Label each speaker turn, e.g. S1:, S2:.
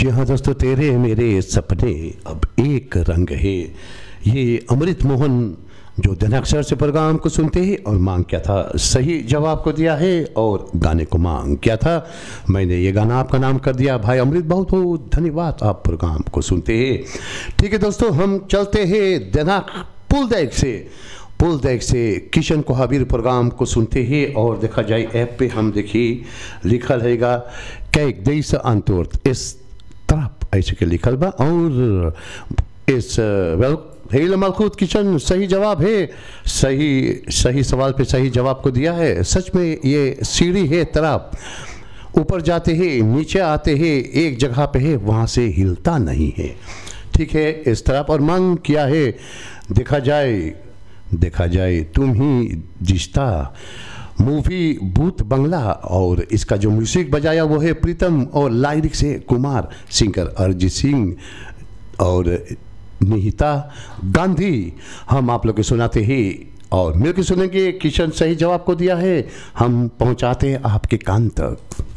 S1: जी हाँ दोस्तों, तेरे मेरे सपने अब एक रंग है। ये अमृत मोहन जो धनाक्षर से प्रोग्राम को सुनते हैं और मांग क्या था, सही जवाब को दिया है और गाने को मांग क्या था, मैंने ये गाना आपका नाम कर दिया। भाई अमृत, बहुत बहुत धन्यवाद, आप प्रोग्राम को सुनते हैं। ठीक है दोस्तों, हम चलते हैं दिनाक पुलदैक से किशन कोहाबीर प्रोग्राम को सुनते हैं। और देखा जाए ऐप पे हम देखिए लिखल रहेगा कैक देश अंतोर्थ इस तरफ ऐसे के लिखल बा। और इस हेल मलखूत किशन सही जवाब है, सही सवाल पे सही जवाब को दिया है। सच में ये सीढ़ी है तरफ, ऊपर जाते हैं नीचे आते हैं, एक जगह पे है वहाँ से हिलता नहीं है। ठीक है, इस तरफ और मांग किया है देखा जाए तुम ही जिस्ता, मूवी भूत बंगला। और इसका जो म्यूजिक बजाया वो है प्रीतम और लाइरिक्स है कुमार, सिंगर अरिजीत सिंह और निहिता गांधी। हम आप लोग को सुनाते हैं और मिलकर सुनेंगे। किशन सही जवाब को दिया है, हम पहुंचाते हैं आपके कान तक।